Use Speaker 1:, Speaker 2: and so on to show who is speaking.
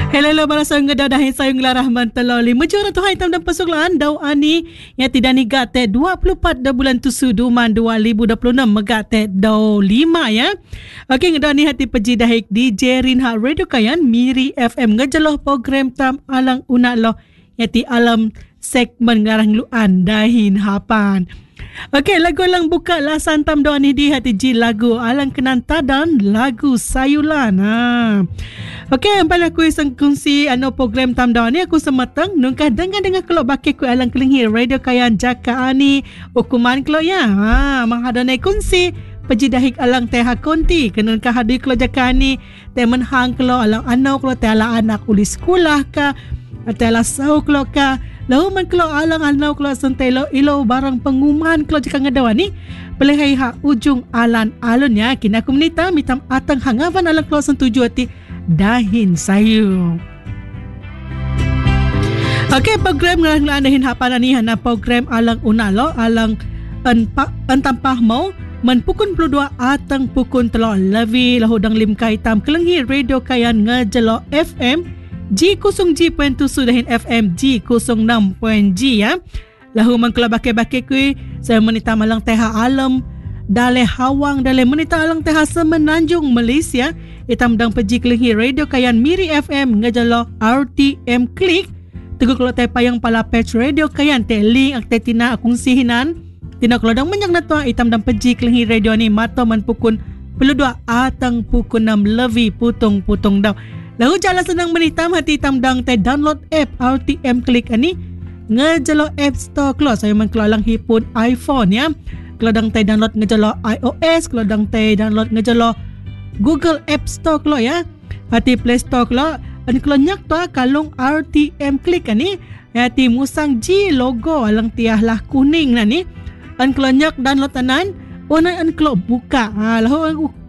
Speaker 1: Hello bala sayang ngadahin sayang larahman teloli. Majora tu hai tam dan pasuklaan daw ani yang tidak ni gate 24 da bulan tusu duman 2026 megate daw 5 ya. Okey ngada ni hati peji dahik DJ Rinha Radio Kayan Miri FM ngejeloh program tam alang unalo yati alam segmen ngarang luan dahin hapan. Okey, lagu alang buka lah santam doa ni di hati ji lagu alang kenan tadan lagu sayulan. Okey, empal aku isang kongsi program tam doa ni aku sematang nungkah dengar kelok bakit ku alang kelinghi Radio Kayan Jaka ani hukuman kelok ya. Menghadane kongsi pejidahik alang teha konti kenankah hadi kelok Jaka ani teh menhang kelok alang anau kelok teh ala anak uli sekolah ka teh ala sau kelok ka. Lalu man kalau alang-alang kalau sentelo ilo barang pengumuman kalau jika ngadawan ni pelihai ha ujung alan alun ya kini aku menita mitam atang hangavan alang kalau sentuju hati dahin sayu. Okey program ngarang dahin hapan ni hana program alang unalo alang tampah mau menpukun 22 atang pukun telok levi lahudang lim kaitam kelenghi Radio Kayan ngejelo FM G0G.7 dahin FM G06.G ya. Lahu mangkala bakay-bakay kuy saya menita malang teha alam dale hawang dale menita alang teha semenanjung Malaysia itam dang peji kelinghi Radio Kayan Miri FM ngejalo RTM Klik teguh kalau teh payang pala page Radio Kayan teh link ak teh tina akong sihinan tina kalau dang menyak na to itam dang peji kelinghi radio ni mato man pukun 22 atang pukun 6 levi putong daw. Lalu jala senang menitam hati tamdang teh download app RTM Klik ani ngejelo App Store klo saya mengkelang hipun iPhone ya. Keladang teh download ngejelo iOS, keladang teh download ngejelo Google App Store klo ya. Hati Play Store klo ani klo nyak to kalung RTM Klik ani hati musang G logo alang tiah lah kuning nani. An klo nyak download anan, warna an klo buka. Lalu